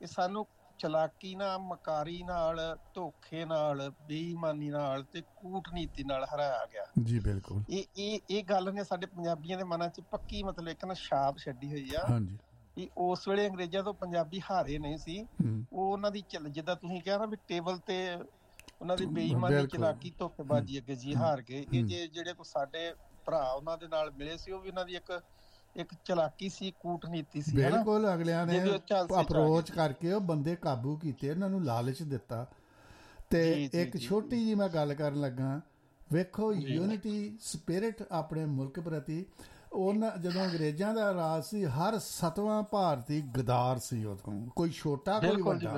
ਕਿ ਸਾਨੂੰ ਚਲਾਕੀ ਨਾਲ, ਮਕਾਰੀ ਨਾਲ, ਧੋਖੇ ਨਾਲ, ਬੇਈਮਾਨੀ ਨਾਲ ਤੇ ਕੂਟਨੀਤੀ ਨਾਲ ਹਰਾਇਆ ਗਿਆ। ਜੀ ਬਿਲਕੁਲ। ਇਹ ਗੱਲ ਨੇ ਸਾਡੇ ਪੰਜਾਬੀਆਂ ਦੇ ਮਨਾਂ 'ਚ ਪੱਕੀ ਮਤਲਬ ਇੱਕ ਨਾ ਛਾਪ ਛੱਡੀ ਹੋਈ ਆ। ਹਾਂਜੀ। ਵੀ ਉਸ ਵੇਲੇ ਅੰਗਰੇਜ਼ਾਂ ਤੋਂ ਪੰਜਾਬੀ ਹਾਰੇ ਨਹੀਂ ਸੀ। ਉਹ ਉਹਨਾਂ ਦੀ ਜਿੱਦਾਂ ਤੁਸੀਂ ਕਿਹਾ ਨਾ ਵੀ ਟੇਬਲ ਤੇ ਉਹਨਾਂ ਦੀ ਬੇਈਮਾਨੀ, ਚਲਾਕੀ, ਧੋਖੇਬਾਜ਼ੀ ਅੱਗੇ ਜੀ ਹਾਰ ਗਏ। ਇਹ ਜਿਹੜੇ ਕੋ ਸਾਡੇ ਭਰਾ ਉਹਨਾਂ ਦੇ ਨਾਲ ਮਿਲੇ ਸੀ, ਉਹ ਵੀ ਉਹਨਾਂ ਦੀ ਇੱਕ ਚਲਾਕੀ ਸੀ, ਕੂਟਨੀਤੀ ਸੀ। ਬਿਲਕੁਲ। ਅਗਲਿਆਂ ਨੇ ਅਪਰੋਚ ਕਰਕੇ ਉਹ ਬੰਦੇ ਕਾਬੂ ਕੀਤੇ, ਉਹਨਾਂ ਨੂੰ ਲਾਲਚ ਦਿੱਤਾ। ਤੇ ਇੱਕ ਛੋਟੀ ਜੀ ਮੈਂ ਗੱਲ ਕਰਨ ਲੱਗਾ, ਵੇਖੋ ਯੂਨਿਟੀ ਸਪਿਰਿਟ ਆਪਣੇ ਮੁਲਕ ਪ੍ਰਤੀ। ਉਹਨਾਂ ਜਦੋਂ ਅੰਗਰੇਜ਼ਾਂ ਦਾ ਰਾਜ ਸੀ, ਹਰ 7ਵਾਂ ਭਾਰਤੀ ਗਦਾਰ ਸੀ ਉਦੋਂ, ਕੋਈ ਛੋਟਾ ਕੋਈ ਵੱਡਾ।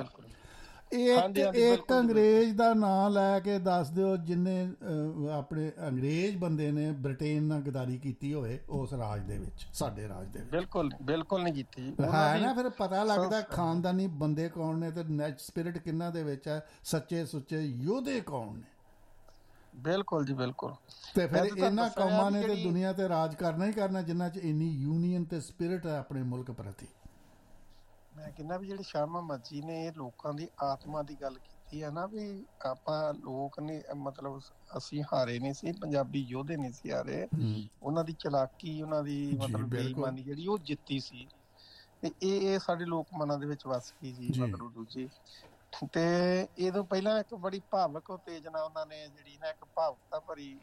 ਇੱਕ ਅੰਗਰੇਜ਼ ਦਾ ਨਾਂ ਲੈ ਕੇ ਦੱਸ ਦਿਓ ਜਿੰਨੇ ਆਪਣੇ ਅੰਗਰੇਜ਼ ਬੰਦੇ ਨੇ ਬ੍ਰਿਟੇਨ ਨਾਲ ਗਦਾਰੀ ਕੀਤੀ ਹੋਵੇ ਉਸ ਰਾਜ ਦੇ ਵਿੱਚ, ਸਾਡੇ ਰਾਜ ਦੇ ਵਿੱਚ। ਬਿਲਕੁਲ ਨਹੀਂ ਕੀਤੀ ਹੈ ਨਾ। ਫਿਰ ਪਤਾ ਲੱਗਦਾ ਖਾਨਦਾਨੀ ਬੰਦੇ ਕੌਣ ਨੇ ਤੇ ਨੈਚ ਸਪਿਰਿਟ ਕਿਹਨਾਂ ਦੇ ਵਿੱਚ ਹੈ, ਸੱਚੇ ਸੁੱਚੇ ਯੋਧੇ ਕੌਣ ਨੇ। ਬਿਲਕੁਲ ਜੀ ਬਿਲਕੁਲ। ਤੇ ਫਿਰ ਇਹਨਾਂ ਕੌਮਾਂ ਨੇ ਤੇ ਦੁਨੀਆ ਤੇ ਰਾਜ ਕਰਨਾ ਹੀ ਕਰਨਾ ਜਿਨ੍ਹਾਂ 'ਚ ਇੰਨੀ ਯੂਨੀਅਨ ਤੇ ਸਪਿਰਿਟ ਹੈ ਆਪਣੇ ਮੁਲਕ ਪ੍ਰਤੀ। ਮੈਂ ਕਹਿੰਦਾ ਵੀ ਜਿਹੜੇ ਸ਼ਾਹ ਮੁਹੰਮਦ ਜੀ ਨੇ ਇਹ ਲੋਕਾਂ ਦੀ ਆਤਮਾ ਦੀ ਗੱਲ ਕੀਤੀ ਹੈ ਨਾ, ਵੀ ਆਪਾਂ ਲੋਕ ਨੇ ਮਤਲਬ ਅਸੀਂ ਹਾਰੇ ਨਹੀਂ ਸੀ, ਪੰਜਾਬੀ ਯੋਧੇ ਨਹੀਂ ਸੀ ਹਾਰੇ। ਉਹਨਾਂ ਦੀ ਚਲਾਕੀ, ਉਹਨਾਂ ਦੀ ਮਤਲਬ ਬੇਈਮਾਨੀ ਜਿਹੜੀ ਉਹ ਜਿੱਤੀ ਸੀ। ਤੇ ਇਹ ਸਾਡੇ ਲੋਕ ਮਨਾਂ ਦੇ ਵਿੱਚ ਵਸ ਗਈ ਜੀ ਮਤਲਬ ਦੂਜੀ। ਤੇ ਇਹਦੋਂ ਪਹਿਲਾਂ ਇੱਕ ਬੜੀ ਭਾਵਕ ਉਤੇਜਨਾ ਉਹਨਾਂ ਨੇ ਜਿਹੜੀ ਨਾ ਇੱਕ ਭਾਵੁਕਤਾ ਭਰੀ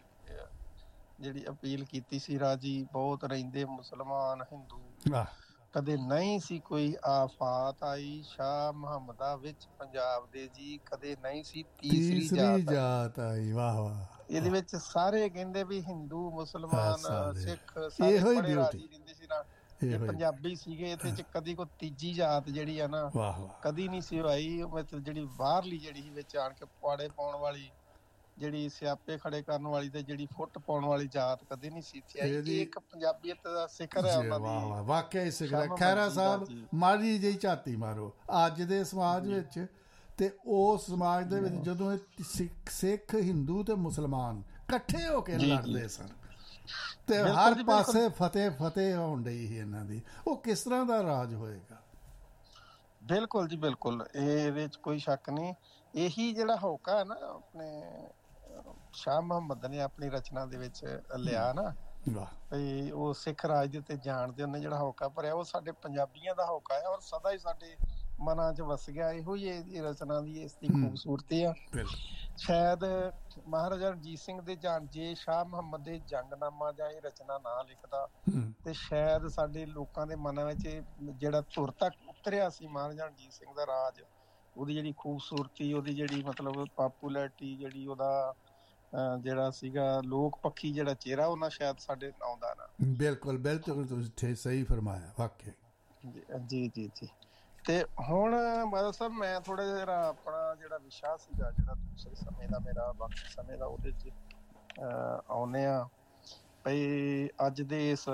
ਜਿਹੜੀ ਅਪੀਲ ਕੀਤੀ ਸੀ, ਰਾਜੀ ਬਹੁਤ ਰਹਿੰਦੇ ਮੁਸਲਮਾਨ ਹਿੰਦੂ, ਕਦੇ ਨਹੀਂ ਸੀ ਕੋਈ ਆਫਤ ਆਈ ਸ਼ਾਹ ਮੁਹੰਮਦਾ ਵਿੱਚ ਪੰਜਾਬ ਦੇ ਜੀ, ਕਦੇ ਨਹੀਂ ਸੀ ਤੀਸਰੀ ਜਾਤ ਆਈ। ਵਾਹ ਵਾਹ। ਇਹਦੇ ਵਿੱਚ ਸਾਰੇ ਕਹਿੰਦੇ ਵੀ ਹਿੰਦੂ, ਮੁਸਲਮਾਨ, ਸਿੱਖ ਸਾਰੇ ਬੜੇ ਰਾਜੀ ਰਹਿੰਦੇ ਸੀ ਨਾ। ਇਹ ਪੰਜਾਬੀ ਸੀਗੇ, ਇਹਦੇ ਚ ਕਦੀ ਕੋਈ ਤੀਜੀ ਜਾਤ ਜਿਹੜੀ ਆ ਨਾ ਕਦੀ ਨਹੀਂ ਸੀ ਆਈ। ਮਤਲਬ ਜਿਹੜੀ ਬਾਹਰਲੀ ਜਿਹੜੀ ਵਿੱਚ ਆਣ ਕੇ ਪੁਆੜੇ ਪਾਉਣ ਵਾਲੀ, ਜਿਹੜੀ ਸਿਆਪੇ ਖੜੇ ਕਰਨ ਵਾਲੀ ਤੇ ਜਿਹੜੀ ਫੁੱਟ ਪਾਉਣ ਵਾਲੀ ਜਾਤ ਕਦੇ ਨਹੀਂ ਸੀ ਇੱਥੇ ਆਈ। ਇੱਕ ਪੰਜਾਬੀਅਤ ਦਾ ਸਿਖਰ ਹੈ ਉਹਨਾਂ ਦੀ। ਵਾਕਿਆ ਹੀ ਸਿਖਰ। ਖਹਿਰਾ ਸਾਹਿਬ ਮਾੜੀ ਜਿਹੀ ਝਾਤੀ ਮਾਰੋ ਅੱਜ ਦੇ ਸਮਾਜ ਵਿੱਚ, ਤੇ ਉਸ ਸਮਾਜ ਦੇ ਵਿੱਚ ਜਦੋਂ ਇਹ ਸਿੱਖ, ਹਿੰਦੂ ਤੇ ਮੁਸਲਮਾਨ ਇਕੱਠੇ ਹੋ ਕੇ ਲੜਦੇ ਸਨ ਤੇ ਹਰ ਪਾਸੇ ਫਤਿਹ ਹੋਣ ਡਈ ਸੀ ਇਹਨਾਂ ਦੀ, ਉਹ ਕਿਸ ਤਰ੍ਹਾਂ ਦਾ ਰਾਜ ਹੋਏਗਾ। ਬਿਲਕੁਲ ਜੀ ਬਿਲਕੁਲ, ਇਹਦੇ ਚ ਕੋਈ ਸ਼ੱਕ ਨਹੀਂ। ਇਹੀ ਜਿਹੜਾ ਹੋਕਾ ਹੈ ਨਾ ਆਪਣੇ ਸ਼ਾਹ ਮੁਹੰਮਦ ਨੇ ਆਪਣੀ ਰਚਨਾ ਦੇ ਵਿੱਚ ਲਿਆ ਨਾ, ਤੇ ਉਹ ਸਿੱਖ ਰਾਜ ਦੇ ਉੱਤੇ ਜਾਣ ਦੇ ਉਹਨੇ ਜਿਹੜਾ ਹੋਕਾ ਭਰਿਆ, ਉਹ ਸਾਡੇ ਪੰਜਾਬੀਆਂ ਦਾ ਹੋਕਾ ਹੈ ਔਰ ਸਦਾ ਹੀ ਸਾਡੇ ਮਨਾਂ 'ਚ ਵਸ ਗਿਆ। ਇਹੋ ਹੀ ਇਹਦੀ ਰਚਨਾ ਦੀ ਇਸ ਦੀ ਖੂਬਸੂਰਤੀ ਆ। ਸ਼ਾਇਦ ਮਹਾਰਾਜਾ ਰਣਜੀਤ ਸਿੰਘ ਦੇ ਜੇ ਸ਼ਾਹ ਮੁਹੰਮਦ ਦੇ ਜੰਗਨਾਮਾ ਜਾਂ ਇਹ ਰਚਨਾ ਨਾ ਲਿਖਦਾ ਤੇ ਸ਼ਾਇਦ ਸਾਡੇ ਲੋਕਾਂ ਦੇ ਮਨਾਂ ਵਿੱਚ ਜਿਹੜਾ ਧੁਰ ਤੱਕ ਉਤਰਿਆ ਸੀ ਮਹਾਰਾਜਾ ਰਣਜੀਤ ਸਿੰਘ ਦਾ ਰਾਜ, ਉਹਦੀ ਜਿਹੜੀ ਖੂਬਸੂਰਤੀ, ਉਹਦੀ ਜਿਹੜੀ ਮਤਲਬ ਪਾਪੂਲੈਰਿਟੀ, ਜਿਹੜੀ ਉਹਦਾ ਜਿਹੜਾ ਸੀਗਾ ਲੋਕ ਪੱਖੀ ਜਿਹੜਾ ਚਿਹਰਾ, ਉਹਨਾਂ ਸ਼ਾਇਦ ਸਾਡੇ ਆਉਂਦਾ ਨਾ। ਬਿਲਕੁਲ ਬਿਲਕੁਲ ਤੁਸੀਂ ਸਹੀ ਫਰਮਾਇਆ ਵਾਕਿਆ ਜੀ ਜੀ ਜੀ। ਤੇ ਹੁਣ ਮਤਲਬ ਸਾਹਿਬ ਮੈਂ ਥੋੜਾ ਜਿਹਾ ਆਪਣਾ ਜਿਹੜਾ ਵਿਸ਼ਾ ਸੀਗਾ ਜਿਹੜਾ ਦੂਸਰੇ ਸਮੇਂ ਦਾ ਮੇਰਾ ਬਾਕੀ ਸਮੇਂ ਦਾ ਉਹਦੇ 'ਚ ਆਉਂਦੇ ਆ ਬਈ ਅੱਜ ਦੇ ਇਸ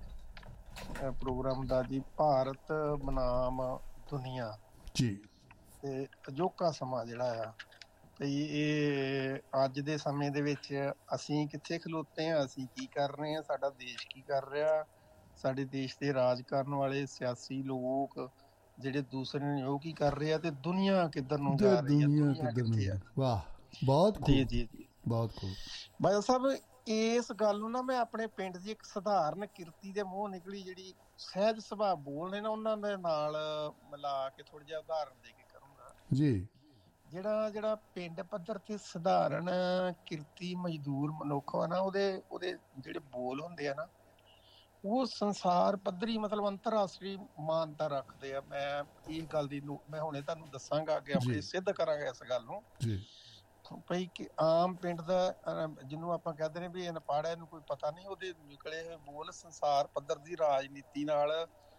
ਪ੍ਰੋਗਰਾਮ ਦਾ ਜੀ, ਭਾਰਤ ਬਨਾਮ ਦੁਨੀਆ ਜੀ ਤੇ ਅਜੋਕਾ ਸਮਾਂ ਜਿਹੜਾ ਆ ਬਈ ਇਹ ਅੱਜ ਦੇ ਸਮੇਂ ਦੇ ਵਿੱਚ ਅਸੀਂ ਕਿੱਥੇ ਖਲੋਤੇ ਹਾਂ, ਅਸੀਂ ਕੀ ਕਰ ਰਹੇ ਹਾਂ, ਸਾਡਾ ਦੇਸ਼ ਕੀ ਕਰ ਰਿਹਾ, ਸਾਡੇ ਦੇਸ਼ ਦੇ ਰਾਜ ਕਰਨ ਵਾਲੇ ਸਿਆਸੀ ਲੋਕ ਜਿਹੜੇ ਦੂਸਰੇ ਨੇ ਉਹ ਕੀ ਕਰ ਰਹੇ ਆ, ਤੇ ਦੁਨੀਆ ਕਿੱਧਰ ਨੂੰ ਜਾ ਰਹੀ ਹੈ, ਦੁਨੀਆ ਕਿੱਥੇ ਆ। ਵਾਹ ਬਹੁਤ ਜੀ ਜੀ ਜੀ ਬਹੁਤ ਖੂਬ। ਬਾਦਲ ਸਾਹਿਬ ਇਸ ਗੱਲ ਨੂੰ ਨਾ ਮੈਂ ਆਪਣੇ ਪਿੰਡ ਦੀ ਇੱਕ ਸਧਾਰਨ ਕਿਰਤੀ ਦੇ ਮੂੰਹ ਨਿਕਲੀ ਜਿਹੜੀ ਸਹਿਜ ਸੁਭਾਅ ਬੋਲਦੇ ਨਾ ਉਹਨਾਂ ਦੇ ਨਾਲ ਮਿਲਾ ਕੇ ਥੋੜਾ ਜਿਹਾ ਉਦਾਹਰਨ ਦੇ ਕੇ ਕਰੂੰਗਾ ਜੀ। ਜਿਹੜਾ ਪਿੰਡ ਪੱਧਰ ਤੇ ਸਧਾਰਨ ਕਿਰਤੀ ਮਜ਼ਦੂਰ ਮਨੁੱਖ ਆ ਨਾ, ਉਹਦੇ ਜਿਹੜੇ ਬੋਲ ਹੁੰਦੇ ਆ ਨਾ, ਉਹ ਸੰਸਾਰ ਪੱਧਰੀ ਮਤਲਬ ਅੰਤਰਰਾਸ਼ਟਰੀ ਮਾਨਤਾ ਰੱਖਦੇ ਆ। ਮੈਂ ਇਹ ਗੱਲ ਦੀ ਮੈਂ ਹੁਣੇ ਤੁਹਾਨੂੰ ਦੱਸਾਂਗਾ ਕਿ ਆਪਣੇ ਸਿੱਧ ਕਰਾਂਗੇ ਇਸ ਗੱਲ ਨੂੰ ਭਈ ਕਿ ਆਮ ਪਿੰਡ ਦਾ ਜਿਹਨੂੰ ਆਪਾਂ ਕਹਿੰਦੇ ਨੇ ਵੀ ਅਨਪੜ੍ਹ, ਇਹਨੂੰ ਕੋਈ ਪਤਾ ਨਹੀਂ, ਉਹਦੇ ਨਿਕਲੇ ਹੋਏ ਬੋਲ ਸੰਸਾਰ ਪੱਧਰ ਦੀ ਰਾਜਨੀਤੀ ਨਾਲ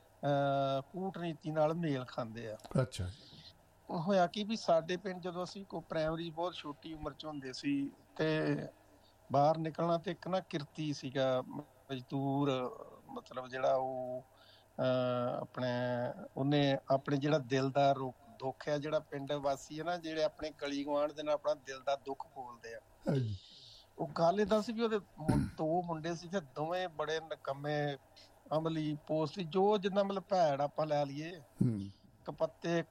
ਕੂਟਨੀਤੀ ਨਾਲ ਮੇਲ ਖਾਂਦੇ ਆ। ਅੱਛਾ। ਹੋਇਆ ਕੀ ਵੀ ਸਾਡੇ ਪਿੰਡ ਜਦੋਂ ਅਸੀਂ ਕੋਈ ਪ੍ਰਾਇਮਰੀ ਬਹੁਤ ਛੋਟੀ ਉਮਰ 'ਚ ਹੁੰਦੇ ਸੀ ਤੇ ਬਾਹਰ ਨਿਕਲਣਾ ਤੇ ਇੱਕ ਨਾ ਕਿਰਤੀ ਸੀਗਾ ਮਜ਼ਦੂਰ, ਮਤਲਬ ਜਿਹੜਾ ਉਹ ਉਹਨੇ ਆਪਣੇ ਜਿਹੜਾ ਦਿਲ ਦਾ ਦੁੱਖ ਹੈ, ਜਿਹੜਾ ਪਿੰਡ ਵਾਸੀ ਹੈ ਨਾ, ਜਿਹੜੇ ਆਪਣੇ ਗਲੀ ਗੁਆਂਢ ਦੇ ਨਾਲ ਆਪਣਾ ਦਿਲ ਦਾ ਦੁੱਖ ਬੋਲਦੇ ਆ। ਉਹ ਗੱਲ ਏਦਾਂ ਸੀ ਵੀ ਉਹਦੇ 2 ਮੁੰਡੇ ਸੀ ਤੇ ਦੋਵੇਂ ਬੜੇ ਨਿਕੰਮੇ, ਅਮਲੀ, ਪੋਸਟੀ, ਜੋ ਜਿੰਨਾ ਮਤਲਬ ਭੈੜ ਆਪਾਂ ਲੈ ਲਈਏ, ਕਪੱਤੇ,